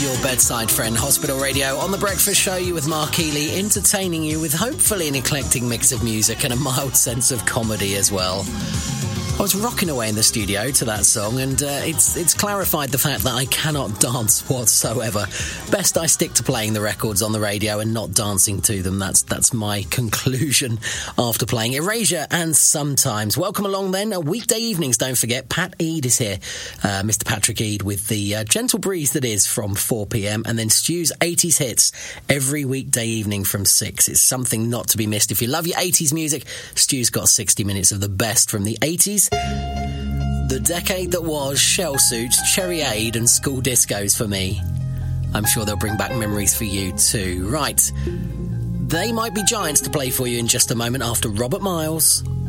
Your bedside friend, Hospital Radio, on The Breakfast Show, you with Mark Healy, entertaining you with hopefully an eclectic mix of music and a mild sense of comedy as well. I was rocking away in the studio to that song, and it's clarified the fact that I cannot dance whatsoever. Best I stick to playing the records on the radio and not dancing to them. That's my conclusion after playing Erasure and Sometimes. Welcome along then. Weekday evenings, don't forget, Pat Eade is here. Mr. Patrick Eade with the gentle breeze that is from 4pm, and then Stu's 80s hits every weekday evening from 6. It's something not to be missed. If you love your 80s music, Stu's got 60 minutes of the best from the 80s. The decade that was, shell suits, cherry aid and school discos for me. I'm sure they'll bring back memories for you too. Right, They Might Be Giants to play for you in just a moment after Robert Miles.